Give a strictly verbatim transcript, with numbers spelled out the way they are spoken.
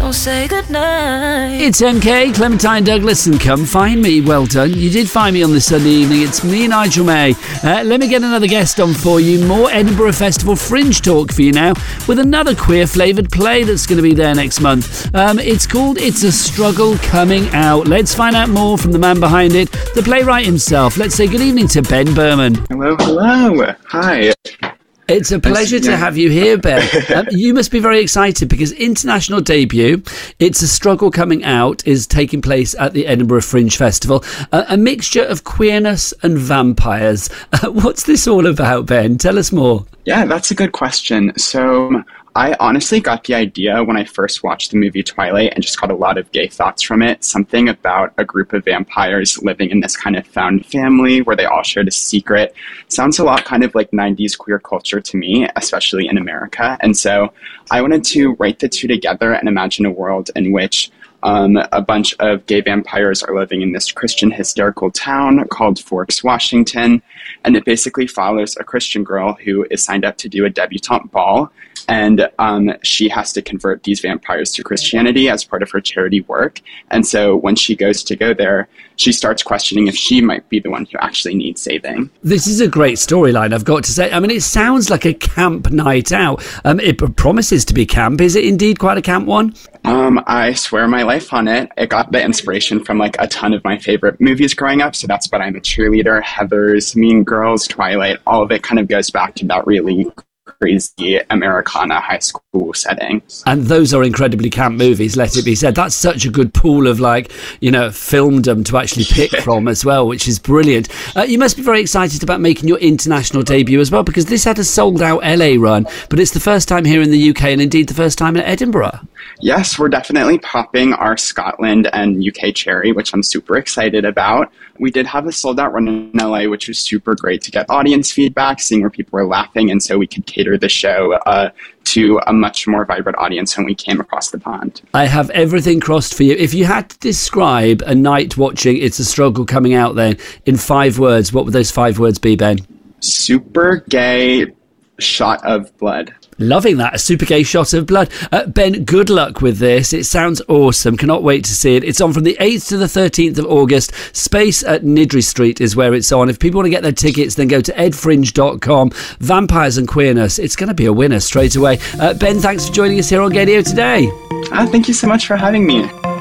don't say goodnight. It's M K, Clementine Douglas, and Come Find Me. Well done. You did find me on this Sunday evening. It's me, Nigel May. Uh, let me get another guest on for you. More Edinburgh Festival Fringe talk for you now, with another queer-flavoured play that's going to be there next month. Um, it's called It's a Struggle Coming Out. Let's find out more from the man behind it, the playwright himself. Let's say good evening to Ben Berman. Hello, hello. Hi. It's a pleasure to have you here, Ben. Um, you must be very excited because international debut, It's a Struggle Coming Out, is taking place at the Edinburgh Fringe Festival. Uh, a mixture of queerness and vampires. Uh, what's this all about, Ben? Tell us more. Yeah, that's a good question. So I honestly got the idea when I first watched the movie Twilight and just got a lot of gay thoughts from it. Something about a group of vampires living in this kind of found family where they all shared a secret. Sounds a lot kind of like nineties queer culture to me, especially in America. And so I wanted to write the two together and imagine a world in which Um, a bunch of gay vampires are living in this Christian hysterical town called Forks, Washington, and it basically follows a Christian girl who is signed up to do a debutante ball, and um, she has to convert these vampires to Christianity as part of her charity work. And so when she goes to go there, she starts questioning if she might be the one who actually needs saving. This is a great storyline, I've got to say. I mean, it sounds like a camp night out. Um, it promises to be camp. Is it indeed quite a camp one? Um, I swear my life on it. It got the inspiration from like a ton of my favorite movies growing up. So that's what I'm a Cheerleader, Heathers, Mean Girls, Twilight. All of it kind of goes back to that really crazy Americana high school setting. And those are incredibly camp movies, let it be said. That's such a good pool of, like, you know, filmdom to actually pick from as well, which is brilliant. Uh, you must be very excited about making your international debut as well, because this had a sold-out L A run, but it's the first time here in the U K and indeed the first time in Edinburgh. Yes, we're definitely popping our Scotland and U K cherry, which I'm super excited about. We did have a sold-out run in L A, which was super great to get audience feedback, seeing where people were laughing, and so we could cater the show uh, to a much more vibrant audience when we came across the pond. I have everything crossed for you. If you had to describe a night watching It's a Struggle Coming Out then in five words, what would those five words be, Ben? Super gay shot of blood. Loving that, a super gay shot of blood. Uh, Ben, good luck with this. It sounds awesome. Cannot wait to see it. It's on from the eighth to the thirteenth of August. Space at Nidri Street is where it's on. If people want to get their tickets, then go to ed fringe dot com. Vampires and queerness. It's going to be a winner straight away. Uh, Ben, thanks for joining us here on Gaydio today. Ah, thank you so much for having me.